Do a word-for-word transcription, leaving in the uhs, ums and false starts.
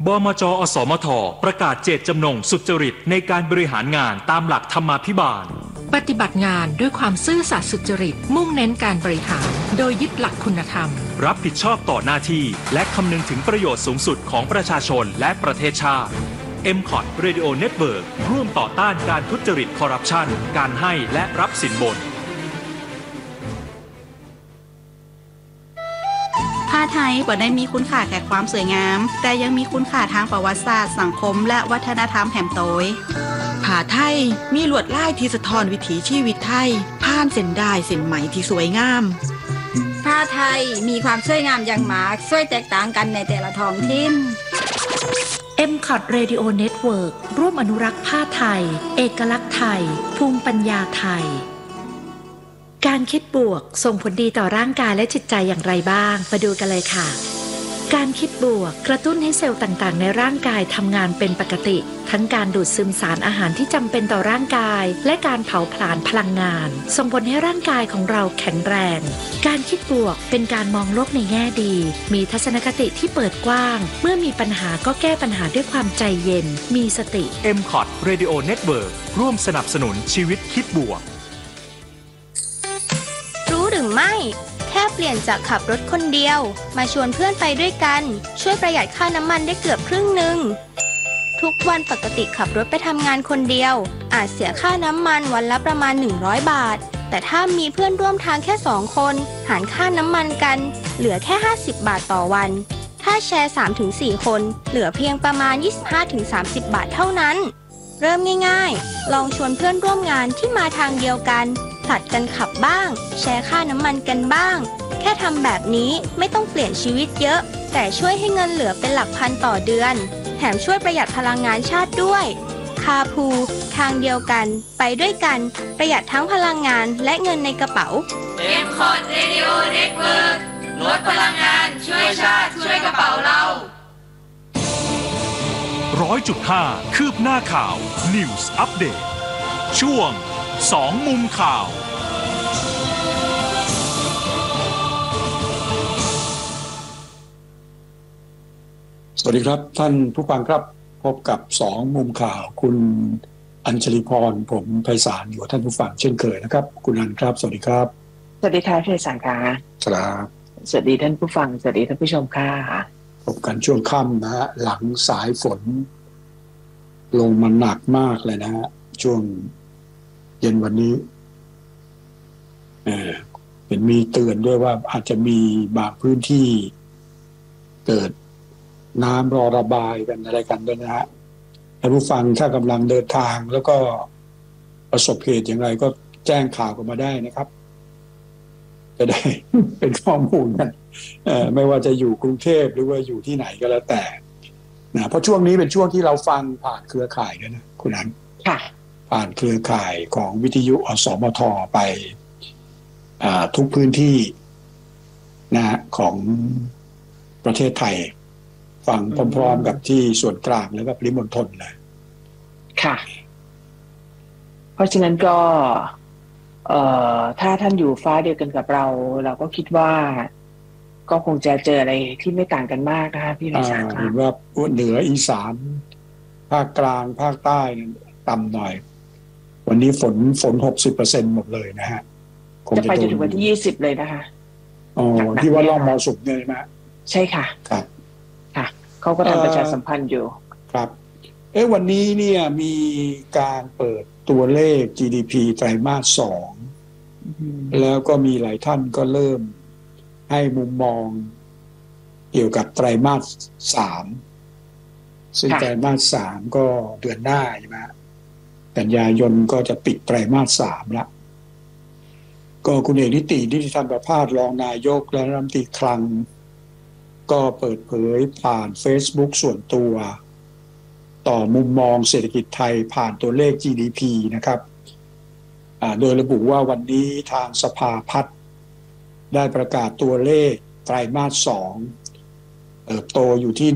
บมจ.อสมท.ประกาศเจตจำนงสุจริตในการบริหารงานตามหลักธรรมาภิบาลปฏิบัติงานด้วยความซื่อสัตย์สุจริตมุ่งเน้นการบริหารโดยยึดหลักคุณธรรมรับผิดชอบต่อหน้าที่และคำนึงถึงประโยชน์สูงสุดของประชาชนและประเทศชาติ เอ็ม คอท Radio Network ร่วมต่อต้านการทุจริตคอร์รัปชันการให้และรับสินบนผ้าไทยบ่ได้มีคุณค่าแค่ความสวยงามแต่ยังมีคุณค่าทางประวัติศาสตร์สังคมและวัฒนธรรมแห่มโตยผ้าไทยมีลวดลายที่สะท้อนวิถีชีวิตไทยผ่านเส้นด้ายเส้นไหมที่สวยงามผ้าไทยมีความสวยงามอย่างมากสวยแตกต่างกันในแต่ละท้องถิ่นเอ็ม คอท Radio Network ร่วมอนุรักษ์ผ้าไทยเอกลักษณ์ไทยภูมิปัญญาไทยการคิดบวกส่งผลดีต่อร่างกายและจิตใจอย่างไรบ้างมาดูกันเลยค่ะการคิดบวกกระตุ้นให้เซลล์ต่างๆในร่างกายทำงานเป็นปกติทั้งการดูดซึมสารอาหารที่จำเป็นต่อร่างกายและการเผาผลาญพลังงานส่งผลให้ร่างกายของเราแข็งแรงการคิดบวกเป็นการมองโลกในแง่ดีมีทัศนคติที่เปิดกว้างเมื่อมีปัญหาก็แก้ปัญหาด้วยความใจเย็นมีสติเอ็ม คอท Radio Network ร่วมสนับสนุนชีวิตคิดบวกรู้หรือไม่แค่เปลี่ยนจากขับรถคนเดียวมาชวนเพื่อนไปด้วยกันช่วยประหยัดค่าน้ำมันได้เกือบครึ่งหนึ่งทุกวันปกติขับรถไปทำงานคนเดียวอาจเสียค่าน้ำมันวันละประมาณหนึ่งร้อยบาทแต่ถ้ามีเพื่อนร่วมทางแค่สองคนหารค่าน้ำมันกันเหลือแค่ห้าสิบบาทต่อวันถ้าแชร์ สามถึงสี่ คนเหลือเพียงประมาณ ยี่สิบห้าถึงสามสิบ บาทเท่านั้นเริ่มง่ายๆลองชวนเพื่อนร่วมงานที่มาทางเดียวกันผลัดกันขับบ้างแชร์ค่าน้ำมันกันบ้างแค่ทำแบบนี้ไม่ต้องเปลี่ยนชีวิตเยอะแต่ช่วยให้เงินเหลือเป็นหลักพันต่อเดือนแถมช่วยประหยัดพลังงานชาติด้วยคาพูทางเดียวกันไปด้วยกันประหยัดทั้งพลังงานและเงินในกระเป๋าเอ็ม คอท Radio Network ลดพลังงานช่วยชาติช่วยกระเป๋าเราร้อยจุดห้าคืบหน้าข่าว News Update ช่วงสองมุมข่าวสวัสดีครับท่านผู้ฟังครับพบกับสองมุมข่าวคุณอัญชลีพรผมไพศาลอยู่ท่านผู้ฟังเช่นเคยนะครับคุณอัญครับสวัสดีครับสวัสดีค่ะไพศาลค่ะครับสวัสดีท่านผู้ฟังสวัสดีท่านผู้ชมค่ะพบกันช่วงค่ำนะฮะหลังสายฝนลงมาหนักมากเลยนะฮะช่วงเย็นวันนี้เออเห็นมีเตือนด้วยว่าอาจจะมีบางพื้นที่เกิดน้ำรอระบายกันอะไรกันด้วยนะฮะท่านผู้ฟังถ้ากำลังเดินทางแล้วก็ประสบเหตุอย่างไรก็แจ้งข่าวกันมาได้นะครับจะได้ เป็นข้อมูลกันเอ่อไม่ว่าจะอยู่กรุงเทพหรือว่าอยู่ที่ไหนก็แล้วแต่นะเพราะช่วงนี้เป็นช่วงที่เราฟังผ่านเครือข่ายด้วยนะคุณอันค่ะผ่านเครือข่ายของวิทยุอสมทไปอ่าทุกพื้นที่นะของประเทศไทยฟังพร้อมๆกับที่ส่วนกลางแล้วก็ปริมณฑลเลยค่ะเพราะฉะนั้นก็เอ่อถ้าท่านอยู่ฟ้าเดียวกันกับเราเราก็คิดว่าก็คงจะเจออะไรที่ไม่ต่างกันมากนะคะพี่วิชาค่ะเห็นว่าเหนืออีสานภาคกลางภาคใต้ต่ำหน่อยวันนี้ฝนฝน หกสิบเปอร์เซ็นต์ หมดเลยนะฮะจะไปจนถึงวันที่ยี่สิบเลยนะคะอ๋อที่ว่าล่องมรสุมเนี่ยใช่ไหมใช่ค่ะครับค่ะเขาก็ทำประชาสัมพันธ์อยู่ครับเอ๊ะวันนี้เนี่ยมีการเปิดตัวเลข จี ดี พี ไตรมาสสองแล้วก็มีหลายท่านก็เริ่มให้มุมมองเกี่ยวกับไตรมาสสามซึ่งไตรมาสสามก็เดือนหน้าใช่ไหมกันยายนก็จะปิดไตรมาสสามละก็คุณเอกนิตินิติธรรมประภาสรองนายกและรัฐมนตรีคลังก็เปิดเผยผ่าน Facebook ส่วนตัวต่อมุมมองเศรษฐกิจไทยผ่านตัวเลข จี ดี พี นะครับโดยระบุว่าวันนี้ทางสภาพัฒน์ได้ประกาศตัวเลขไตรมาสสองเติบโตอยู่ที่